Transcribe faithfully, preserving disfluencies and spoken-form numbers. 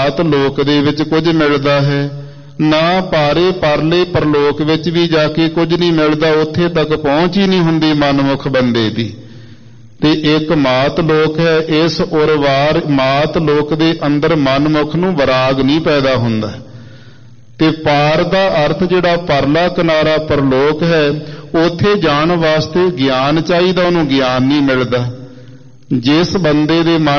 ਮਾਤ ਲੋਕ ਦੇ ਵਿੱਚ ਕੁਝ ਮਿਲਦਾ ਹੈ, ਨਾ ਪਾਰੇ ਪਰਲੇ ਪਰਲੋਕ ਵਿੱਚ ਵੀ ਜਾ ਕੇ ਕੁਝ ਨਹੀਂ ਮਿਲਦਾ, ਉੱਥੇ ਤੱਕ ਪਹੁੰਚ ਹੀ ਨਹੀਂ ਹੁੰਦੀ ਮਨਮੁਖ ਬੰਦੇ ਦੀ। ਤੇ ਇੱਕ ਮਾਤ ਲੋਕ ਹੈ, ਇਸ ਉਰਵਾਰ ਮਾਤ ਲੋਕ ਦੇ ਅੰਦਰ ਮਨਮੁਖ ਨੂੰ ਵਿਰਾਗ ਨਹੀਂ ਪੈਦਾ ਹੁੰਦਾ। ਤੇ ਪਾਰ ਦਾ ਅਰਥ ਜਿਹੜਾ ਪਰਲਾ ਕਿਨਾਰਾ ਪਰਲੋਕ ਹੈ, ਉੱਥੇ ਜਾਣ ਵਾਸਤੇ ਗਿਆਨ ਚਾਹੀਦਾ, ਉਹਨੂੰ ਗਿਆਨ ਨਹੀਂ ਮਿਲਦਾ। ਜਿਸ ਬੰਦੇ ਦੇ ਮਨ